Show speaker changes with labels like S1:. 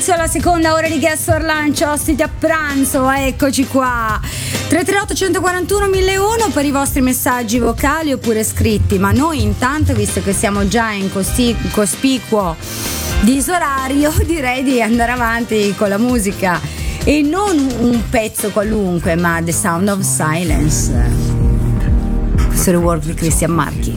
S1: inizio alla seconda ora di Guest for Lunch, ospiti a pranzo, eccoci qua. 338 141 1001 per i vostri messaggi vocali oppure scritti, ma noi intanto, visto che siamo già in cospicuo disorario, direi di andare avanti con la musica e non un pezzo qualunque, ma The Sound of Silence. Questo è il work di Cristian Marchi.